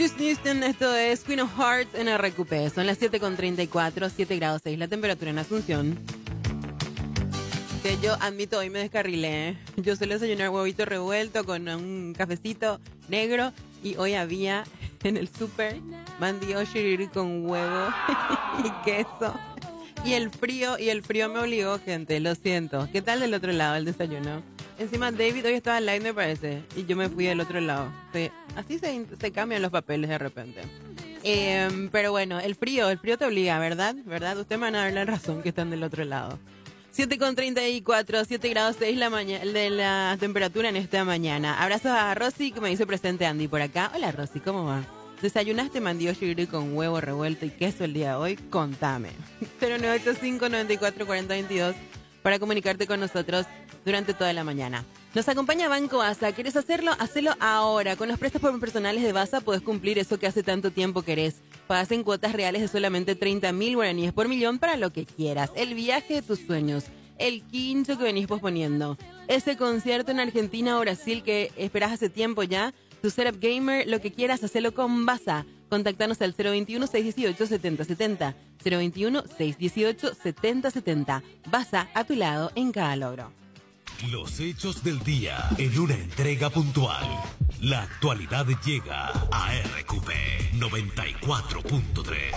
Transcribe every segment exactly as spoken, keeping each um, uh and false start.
Houston, esto es Queen of Hearts en R Q P. Son las siete con treinta y cuatro, siete grados seis la temperatura en Asunción. Que yo admito, hoy me descarrilé. ¿eh? Yo suelo desayunar huevito revuelto con un cafecito negro y hoy había en el súper mandío shiriri con huevo y queso. Y el frío, y el frío me obligó, gente, lo siento. ¿Qué tal del otro lado el desayuno? Encima David hoy estaba live, me parece, y yo me fui del otro lado. Sí, así se, se cambian los papeles de repente. Eh, pero bueno, el frío, el frío te obliga, ¿verdad? ¿Verdad? Ustedes me van a dar la razón que están del otro lado. siete con treinta y cuatro, siete grados seis la mañana, de la temperatura en esta mañana. Abrazos a Rosy, que me dice presente Andy por acá. Hola Rosy, ¿cómo va? ¿Desayunaste mandío shiriri con huevo revuelto y queso el día de hoy? Contame. cero nueve ocho cinco, nueve cuatro cuatro cero dos dos para comunicarte con nosotros durante toda la mañana. Nos acompaña Banco Baza. ¿Querés hacerlo? Hacelo ahora. Con los préstamos personales de Baza podés cumplir eso que hace tanto tiempo querés. Pagás en cuotas reales de solamente treinta mil guaraníes por millón para lo que quieras. El viaje de tus sueños. El quincho que venís posponiendo. Ese concierto en Argentina o Brasil que esperás hace tiempo ya. Tu setup gamer, lo que quieras, hacelo con Baza. Contactanos al cero veintiuno, seiscientos dieciocho, setenta setenta. cero veintiuno, seiscientos dieciocho, setenta setenta. Baza, a tu lado en cada logro. Los hechos del día en una entrega puntual. La actualidad llega a R Q P noventa y cuatro punto tres.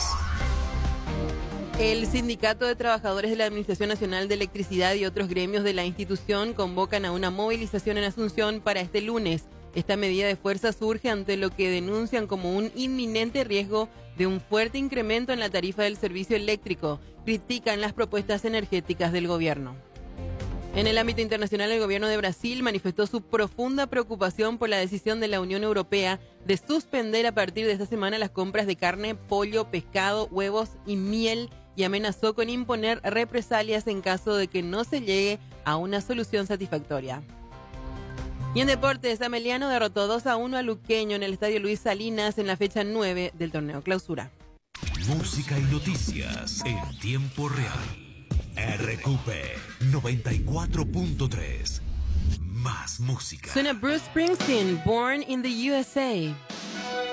El Sindicato de Trabajadores de la Administración Nacional de Electricidad y otros gremios de la institución convocan a una movilización en Asunción para este lunes. Esta medida de fuerza surge ante lo que denuncian como un inminente riesgo de un fuerte incremento en la tarifa del servicio eléctrico. Critican las propuestas energéticas del gobierno. En el ámbito internacional, el gobierno de Brasil manifestó su profunda preocupación por la decisión de la Unión Europea de suspender a partir de esta semana las compras de carne, pollo, pescado, huevos y miel y amenazó con imponer represalias en caso de que no se llegue a una solución satisfactoria. Y en deportes, Ameliano derrotó dos a uno a Luqueño en el Estadio Luis Salinas en la fecha nueve del torneo clausura. Música y noticias en tiempo real. R Q P noventa y cuatro punto tres. Más música. Suena Bruce Springsteen, Born in the U S A.